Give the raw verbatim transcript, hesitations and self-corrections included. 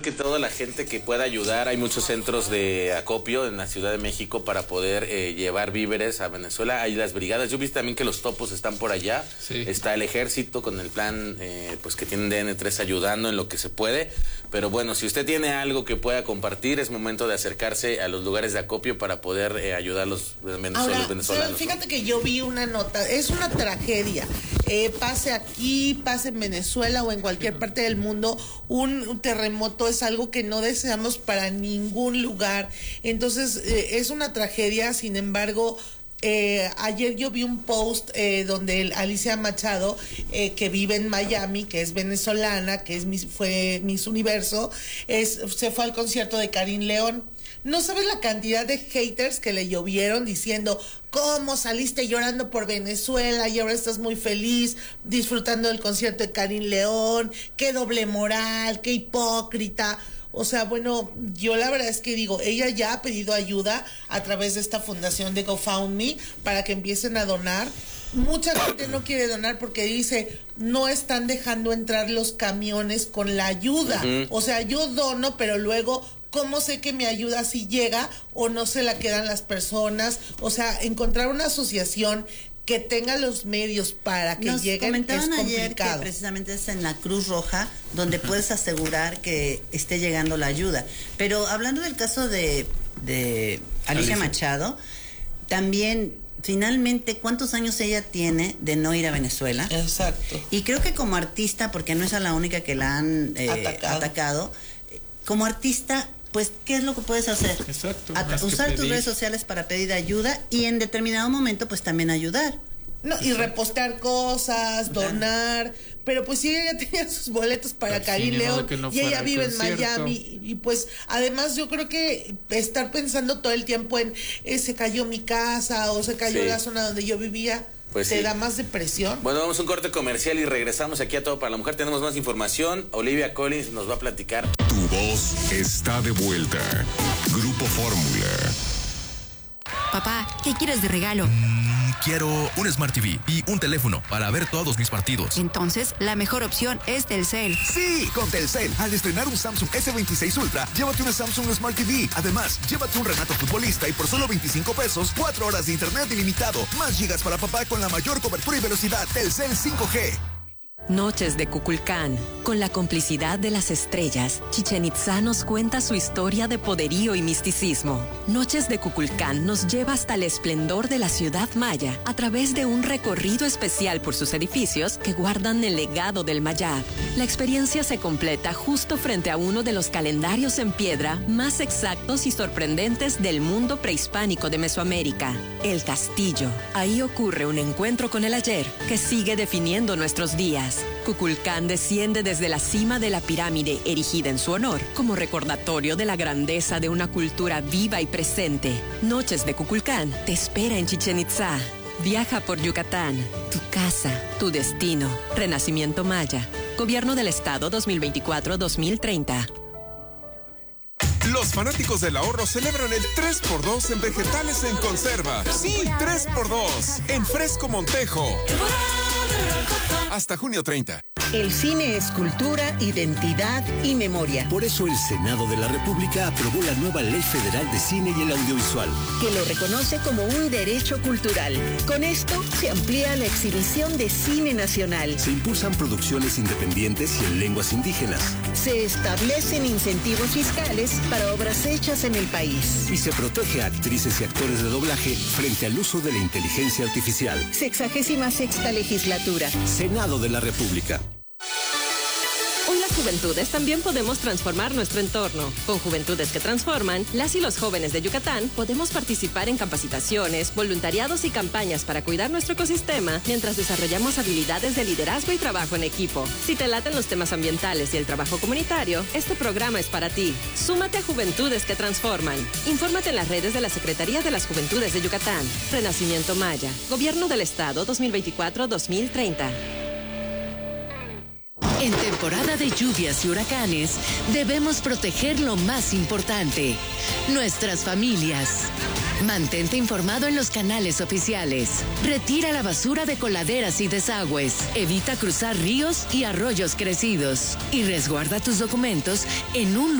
que toda la gente que pueda ayudar, hay muchos centros de acopio en la Ciudad de México para poder eh, llevar víveres a Venezuela. Hay las brigadas. Yo vi también que los topos están por allá. Sí. Está el ejército con el plan eh, pues que tienen D N tres ayudando en lo que se puede. Pero bueno, si usted tiene algo que pueda compartir, es momento de acercarse a los lugares de acopio para poder eh, ayudar a los venezolanos. Ahora, venezolanos. Fíjate ¿no? que yo vi una nota, es una tragedia. Eh, pase aquí, pase en Venezuela o en cualquier parte del mundo, un, un terremoto es algo que no deseamos para ningún lugar. Entonces, eh, es una tragedia. Sin embargo, Eh, ayer yo vi un post eh, donde el Alicia Machado, eh, que vive en Miami, que es venezolana, que es Miss, fue Miss Universo, es, se fue al concierto de Karin León. No sabes la cantidad de haters que le llovieron diciendo: ¿cómo saliste llorando por Venezuela y ahora estás muy feliz disfrutando del concierto de Karin León? ¡Qué doble moral! ¡Qué hipócrita! O sea, bueno, yo la verdad es que digo, ella ya ha pedido ayuda a través de esta fundación de GoFundMe para que empiecen a donar. Mucha gente no quiere donar porque dice, no están dejando entrar los camiones con la ayuda. Uh-huh. O sea, yo dono, pero luego, ¿cómo sé que mi ayuda sí llega o no se la quedan las personas? O sea, encontrar una asociación que tenga los medios para que Nos lleguen es complicado. Comentaban ayer que precisamente es en la Cruz Roja donde puedes asegurar que esté llegando la ayuda. Pero hablando del caso de, de Alicia, Alicia Machado, también finalmente cuántos años ella tiene de no ir a Venezuela. Exacto. Y creo que como artista, porque no es a la única que la han eh, atacado. atacado, como artista, pues, ¿qué es lo que puedes hacer? Exacto. At- usar tus redes sociales para pedir ayuda y en determinado momento, pues, también ayudar. No, y repostar cosas, donar, pero pues sí, ella tenía sus boletos para Karin León no y ella vive en Miami y, y pues además yo creo que estar pensando todo el tiempo en eh, se cayó mi casa o se cayó sí. la zona donde yo vivía, pues te sí. da más depresión. Bueno, vamos a un corte comercial y regresamos aquí a Todo para la Mujer. Tenemos más información. Olivia Collins nos va a platicar. Tu voz está de vuelta. Grupo Fórmula. Papá, ¿qué quieres de regalo? Mm, quiero un Smart T V y un teléfono para ver todos mis partidos. Entonces, la mejor opción es Telcel. Sí, con Telcel. Al estrenar un Samsung ese veintiséis Ultra, llévate una Samsung Smart T V. Además, llévate un Renato Futbolista y por solo veinticinco pesos, cuatro horas de internet ilimitado. Más gigas para papá con la mayor cobertura y velocidad. Telcel cinco G. Noches de Kukulcán. Con la complicidad de las estrellas, Chichén Itzá nos cuenta su historia de poderío y misticismo. Noches de Kukulcán nos lleva hasta el esplendor de la ciudad maya a través de un recorrido especial por sus edificios que guardan el legado del Mayab. La experiencia se completa justo frente a uno de los calendarios en piedra más exactos y sorprendentes del mundo prehispánico de Mesoamérica, el Castillo. Ahí ocurre un encuentro con el ayer que sigue definiendo nuestros días. Kukulcán desciende desde la cima de la pirámide erigida en su honor, como recordatorio de la grandeza de una cultura viva y presente. Noches de Kukulcán te espera en Chichén Itzá. Viaja por Yucatán, tu casa, tu destino. Renacimiento Maya. Gobierno del Estado dos mil veinticuatro a dos mil treinta. Los fanáticos del ahorro celebran el tres por dos en vegetales en conserva. Sí, tres por dos en Fresco Montejo. Hasta junio treinta. El cine es cultura, identidad y memoria. Por eso el Senado de la República aprobó la nueva Ley Federal de Cine y el Audiovisual, que lo reconoce como un derecho cultural. Con esto se amplía la exhibición de cine nacional. Se impulsan producciones independientes y en lenguas indígenas. Se establecen incentivos fiscales para obras hechas en el país. Y se protege a actrices y actores de doblaje frente al uso de la inteligencia artificial. Sexagésima sexta legislatura. Senado de la República. Hoy las juventudes también podemos transformar nuestro entorno. Con Juventudes que Transforman, las y los jóvenes de Yucatán podemos participar en capacitaciones, voluntariados y campañas para cuidar nuestro ecosistema mientras desarrollamos habilidades de liderazgo y trabajo en equipo. Si te laten los temas ambientales y el trabajo comunitario, este programa es para ti. Súmate a Juventudes que Transforman. Infórmate en las redes de la Secretaría de las Juventudes de Yucatán. Renacimiento Maya. Gobierno del Estado dos mil veinticuatro a dos mil treinta. En temporada de lluvias y huracanes, debemos proteger lo más importante, nuestras familias. Mantente informado en los canales oficiales. Retira la basura de coladeras y desagües. Evita cruzar ríos y arroyos crecidos. Y resguarda tus documentos en un